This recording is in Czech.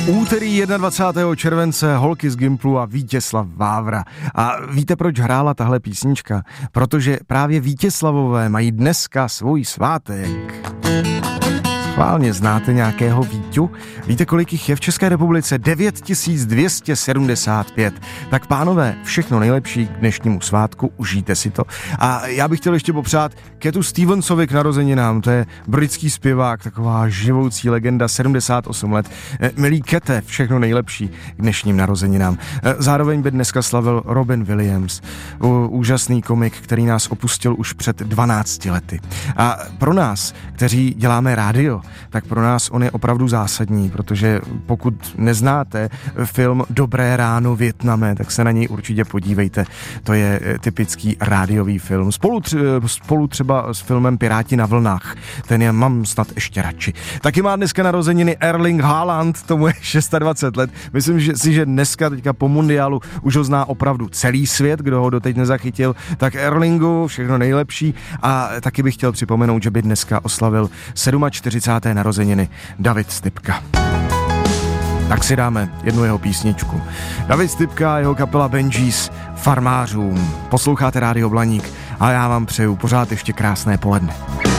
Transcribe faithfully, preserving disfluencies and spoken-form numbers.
Úterý dvacátého prvního července, holky z Gimplu a Vítězslav Vávra. A víte, proč hrála tahle písnička? Protože právě Vítězslavové mají dneska svůj svátek. Schválně znáte nějakého Víťu? Víte, kolik jich je v České republice? devět tisíc dvě stě sedmdesát pět. Tak pánové, všechno nejlepší k dnešnímu svátku, užijte si to. A já bych chtěl ještě popřát Ketu Stevensovi k narozeninám, to je britský zpěvák, taková živoucí legenda, sedmdesát osm let. Milý Kete, všechno nejlepší k dnešním narozeninám. Zároveň by dneska slavil Robin Williams, úžasný komik, který nás opustil už před dvanácti lety. A pro nás, kteří děláme rádio, tak pro nás on je opravdu zásadní, protože pokud neznáte film Dobré ráno Vietname, tak se na něj určitě podívejte. To je typický rádiový film. Spolu, tři, spolu třeba s filmem Piráti na vlnách. Ten je mám snad ještě radši. Taky má dneska narozeniny Erling Haaland, tomu je dvacet šest let. Myslím že si, že dneska teďka po mundiálu už ho zná opravdu celý svět, kdo ho doteď nezachytil. Tak Erlingu všechno nejlepší a taky bych chtěl připomenout, že by dneska oslavil čtyřicáté sedmé narozeniny David Stypka. Tak si dáme jednu jeho písničku. David Stypka a jeho kapela Benjis Farmářům. Posloucháte Rádio Blaník a já vám přeju pořád ještě krásné poledne.